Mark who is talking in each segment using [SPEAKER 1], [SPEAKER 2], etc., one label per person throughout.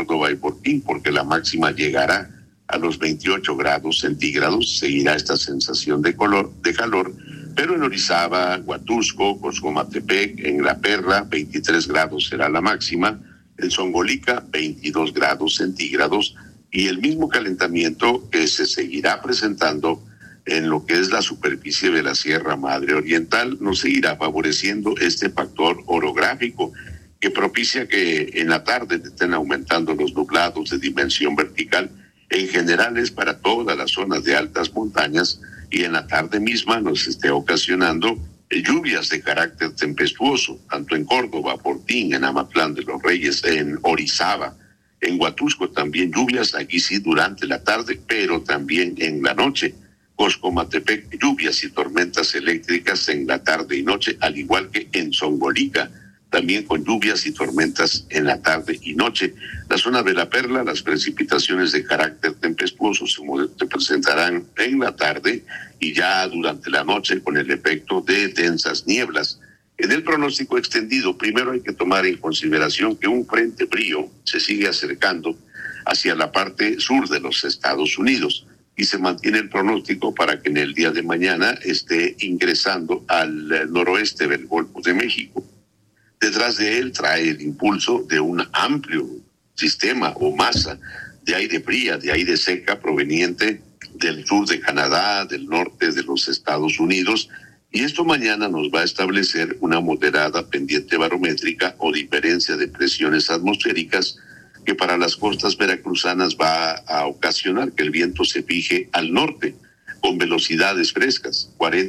[SPEAKER 1] Córdoba y Fortín, porque la máxima llegará a los 28 grados centígrados. Seguirá esta sensación de calor, pero en Orizaba, Huatusco, Coscomatepec, en La Perla, 23 grados será la máxima. En Zongolica, 22 grados centígrados, y el mismo calentamiento que se seguirá presentando en lo que es la superficie de la Sierra Madre Oriental nos seguirá favoreciendo este factor orográfico que propicia que en la tarde estén aumentando los nublados de dimensión vertical. En general es para todas las zonas de altas montañas, y en la tarde misma nos esté ocasionando lluvias de carácter tempestuoso, tanto en Córdoba, Fortín, en Amatlán de los Reyes, en Orizaba, en Huatusco también lluvias, aquí sí durante la tarde, pero también en la noche. Coscomatepec, lluvias y tormentas eléctricas en la tarde y noche, al igual que en Zongolica, también con lluvias y tormentas en la tarde y noche. La zona de La Perla, las precipitaciones de carácter tempestuoso se presentarán en la tarde y ya durante la noche con el efecto de densas nieblas. En el pronóstico extendido, primero hay que tomar en consideración que un frente frío se sigue acercando hacia la parte sur de los Estados Unidos y se mantiene el pronóstico para que en el día de mañana esté ingresando al noroeste del Golfo de México. Detrás de él trae el impulso de un amplio sistema o masa de aire fría, de aire seca proveniente del sur de Canadá, del norte de los Estados Unidos, y esto mañana nos va a establecer una moderada pendiente barométrica o diferencia de presiones atmosféricas que para las costas veracruzanas va a ocasionar que el viento se fije al norte con velocidades frescas,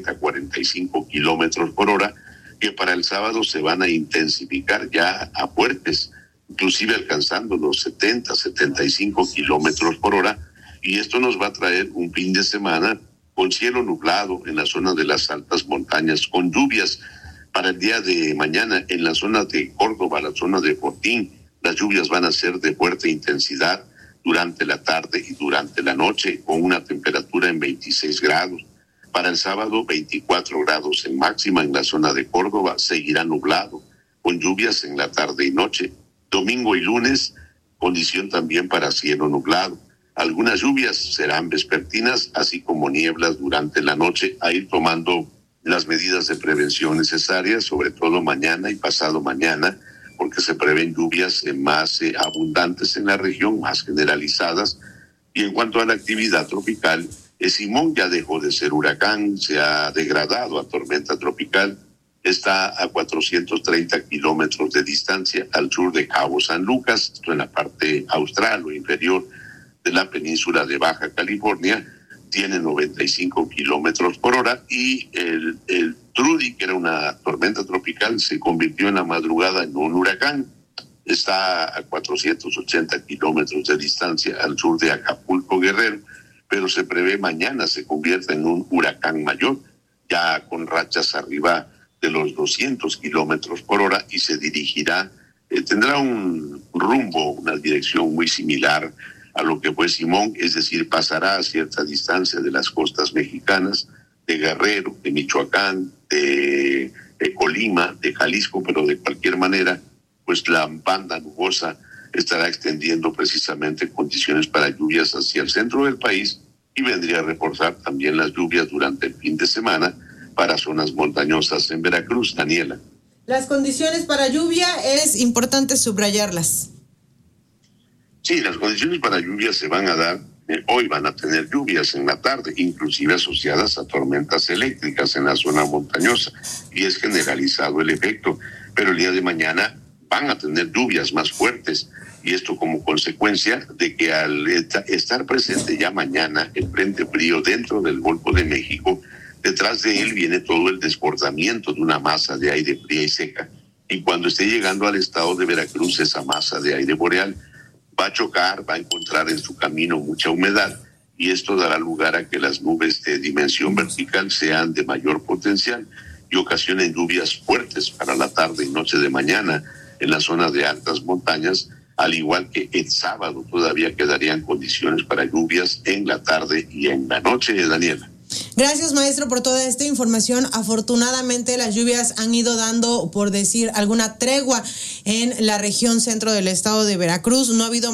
[SPEAKER 1] 40-45 kilómetros por hora, que para el sábado se van a intensificar ya a fuertes, inclusive alcanzando los 70-75 kilómetros por hora, y esto nos va a traer un fin de semana con cielo nublado en la zona de las altas montañas, con lluvias para el día de mañana en la zona de Córdoba, la zona de Fortín. Las lluvias van a ser de fuerte intensidad durante la tarde y durante la noche, con una temperatura en 26 grados. Para el sábado, 24 grados en máxima en la zona de Córdoba, seguirá nublado, con lluvias en la tarde y noche. Domingo y lunes, condición también para cielo nublado. Algunas lluvias serán vespertinas, así como nieblas durante la noche, a ir tomando las medidas de prevención necesarias, sobre todo mañana y pasado mañana, porque se prevén lluvias más abundantes en la región, más generalizadas. Y en cuanto a la actividad tropical, Simón ya dejó de ser huracán, se ha degradado a tormenta tropical, está a 430 kilómetros de distancia al sur de Cabo San Lucas, esto en la parte austral o inferior de la península de Baja California, tiene 95 kilómetros por hora, y el Trudy, que era una tormenta tropical, se convirtió en la madrugada en un huracán. Está a 480 kilómetros de distancia al sur de Acapulco, Guerrero, pero se prevé mañana se convierta en un huracán mayor, ya con rachas arriba de los 200 kilómetros por hora, y se dirigirá, tendrá un rumbo, una dirección muy similar a lo que fue Simón, es decir, pasará a cierta distancia de las costas mexicanas, de Guerrero, de Michoacán, de Colima, de Jalisco, pero de cualquier manera, pues la banda nubosa estará extendiendo precisamente condiciones para lluvias hacia el centro del país, y vendría a reforzar también las lluvias durante el fin de semana para zonas montañosas en Veracruz. Daniela.
[SPEAKER 2] Las condiciones para lluvia es importante subrayarlas.
[SPEAKER 1] Sí, las condiciones para lluvias se van a dar. Hoy van a tener lluvias en la tarde, inclusive asociadas a tormentas eléctricas en la zona montañosa, y es generalizado el efecto. Pero el día de mañana van a tener lluvias más fuertes, y esto como consecuencia de que al estar presente ya mañana el frente frío dentro del Golfo de México, detrás de él viene todo el desbordamiento de una masa de aire fría y seca, y cuando esté llegando al estado de Veracruz esa masa de aire boreal va a chocar, va a encontrar en su camino mucha humedad, y esto dará lugar a que las nubes de dimensión vertical sean de mayor potencial y ocasionen lluvias fuertes para la tarde y noche de mañana en la zona de altas montañas, al igual que el sábado todavía quedarían condiciones para lluvias en la tarde y en la noche, Daniela.
[SPEAKER 2] Gracias, maestro, por toda esta información. Afortunadamente las lluvias han ido dando, por decir, alguna tregua en la región centro del estado de Veracruz. No ha habido